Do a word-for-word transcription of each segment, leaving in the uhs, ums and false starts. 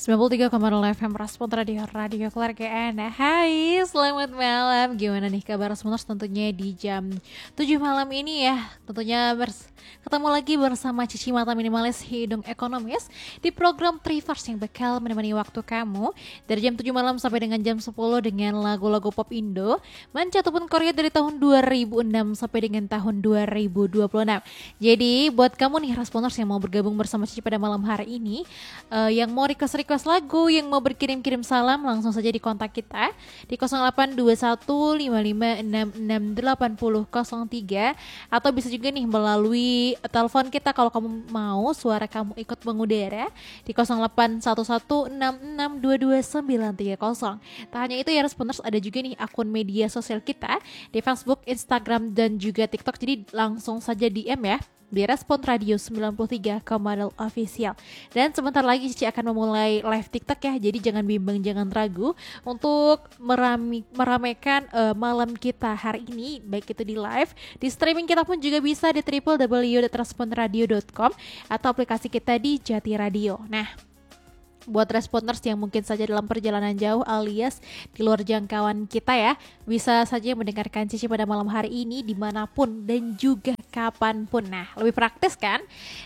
sembilan puluh tiga koma nol F M Respon Radio Radio Keluarga Anda. Hai, selamat malam. Gimana nih kabar semua? Tentunya di jam tujuh malam ini ya. Tentunya bers- ketemu lagi bersama Cici Mata Minimalis Hidung Ekonomis di program Trivers yang bakal menemani waktu kamu dari jam tujuh malam sampai dengan jam sepuluh dengan lagu-lagu pop Indo, manca ataupun Korea dari tahun dua ribu enam sampai dengan tahun dua ribu dua puluh enam. Jadi buat kamu nih Responders yang mau bergabung bersama Cici pada malam hari ini, uh, yang mau request-request lagu, yang mau berkirim-kirim salam, langsung saja di kontak kita di nol delapan dua satu lima lima enam enam delapan nol nol tiga, atau bisa juga nih melalui telepon kita kalau kamu mau suara kamu ikut mengudara di nol delapan satu satu enam enam dua dua sembilan tiga nol. Tak hanya itu ya Responders, ada juga nih akun media sosial kita di Facebook, Instagram dan juga TikTok. Jadi langsung saja D M ya di Respon Radio sembilan puluh tiga koma nol Official. Dan sebentar lagi Cici akan memulai live TikTok ya. Jadi jangan bimbang, jangan ragu untuk merami, meramaikan uh, malam kita hari ini. Baik itu di live, di streaming kita pun juga bisa di w w w dot respon radio dot com atau aplikasi kita di Jati Radio. Nah, buat responders yang mungkin saja dalam perjalanan jauh alias di luar jangkauan kita ya, bisa saja mendengarkan Cici pada malam hari ini dimanapun dan juga kapanpun. Nah, lebih praktis kan?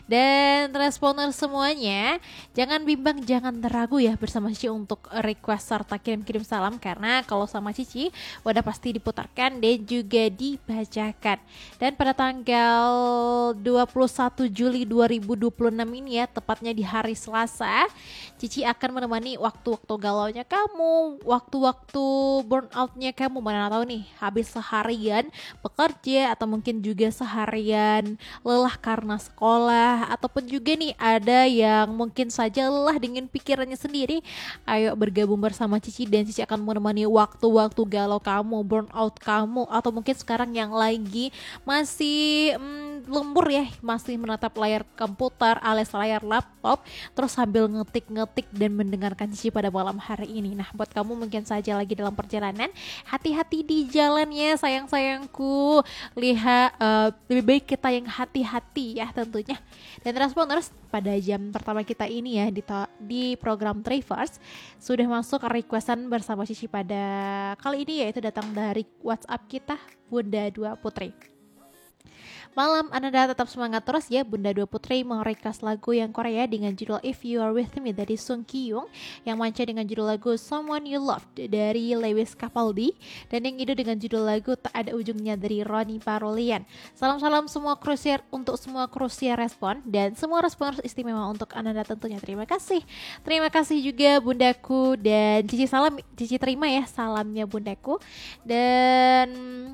Dan responders semuanya, jangan bimbang, jangan ragu ya bersama Cici untuk request serta kirim-kirim salam, karena kalau sama Cici udah pasti diputarkan dan juga dibacakan. Dan pada tanggal dua puluh satu Juli dua ribu dua puluh enam ini ya, tepatnya di hari Selasa, Cici akan menemani waktu-waktu galaunya kamu, waktu-waktu burnoutnya kamu. Mana tahu nih habis seharian bekerja atau mungkin juga seharian lelah karena sekolah, ataupun juga nih ada yang mungkin saja lelah dengan pikirannya sendiri. Ayo bergabung bersama Cici dan Cici akan menemani waktu-waktu galau kamu, burnout kamu, atau mungkin sekarang yang lagi masih hmm, lembur ya, masih menatap layar komputer alias layar laptop terus sambil ngetik-ngetik dan mendengarkan Cici pada malam hari ini. Nah, buat kamu mungkin saja lagi dalam perjalanan, hati-hati di jalan ya sayang-sayangku. Lihat uh, lebih baik kita yang hati-hati ya tentunya. Dan Responders, pada jam pertama kita ini ya di, to- di program Trivers sudah masuk requestan bersama Cici pada kali ini, yaitu datang dari WhatsApp kita Bunda Dua Putri. Malam Anda tetap semangat terus ya. Bunda Dua Putri mau request lagu yang Korea dengan judul If You Are With Me dari Sung Ki-young, yang manca dengan judul lagu Someone You Loved dari Lewis Capaldi, dan yang itu dengan judul lagu Tak Ada Ujungnya dari Ronnie Parolian. Salam-salam semua krusier untuk semua krusier respon dan semua respons istimewa untuk Anda tentunya. Terima kasih. Terima kasih juga Bundaku, dan Cici salam, Cici terima ya salamnya Bundaku. Dan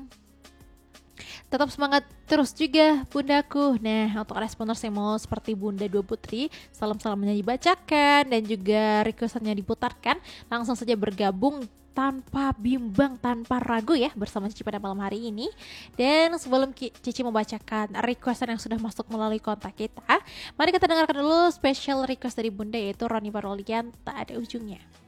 tetap semangat terus juga Bundaku. Nah, untuk responders yang mau seperti Bunda Dua Putri, salam-salamnya dibacakan dan juga requestannya diputarkan, langsung saja bergabung tanpa bimbang, tanpa ragu ya bersama Cici pada malam hari ini. Dan sebelum Cici membacakan requestan yang sudah masuk melalui kontak kita, mari kita dengarkan dulu special request dari Bunda, yaitu Ronnie Parolian Tak Ada Ujungnya.